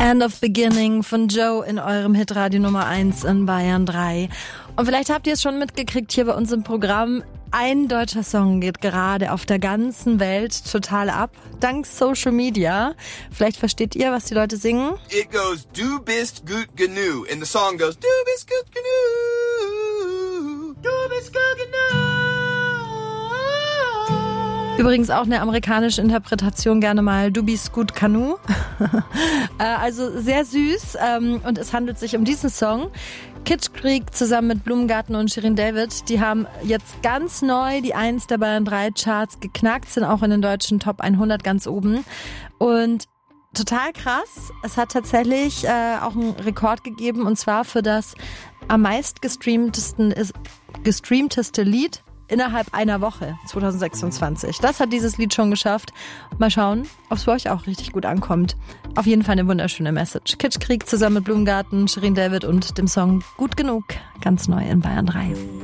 End of Beginning von Joe in eurem Hitradio Nummer 1 in Bayern 3. Und vielleicht habt ihr es schon mitgekriegt hier bei uns im Programm. Ein deutscher Song geht gerade auf der ganzen Welt total ab, dank Social Media. Vielleicht versteht ihr, was die Leute singen. It goes, du bist gut genug. And the song goes, du bist gut genug. Du bist gut genug. Übrigens auch eine amerikanische Interpretation, gerne mal Du bist gut Kanu. Also sehr süß und es handelt sich um diesen Song. Kitschkrieg zusammen mit Blumengarten und Shirin David, die haben jetzt ganz neu die 1 der Bayern 3 Charts geknackt, sind auch in den deutschen Top 100 ganz oben und total krass. Es hat tatsächlich auch einen Rekord gegeben und zwar für das am meist gestreamteste Lied innerhalb einer Woche 2026. Das hat dieses Lied schon geschafft. Mal schauen, ob es bei euch auch richtig gut ankommt. Auf jeden Fall eine wunderschöne Message. Kitschkrieg zusammen mit Blumengarten, Shirin David und dem Song Gut genug. Ganz neu in Bayern 3.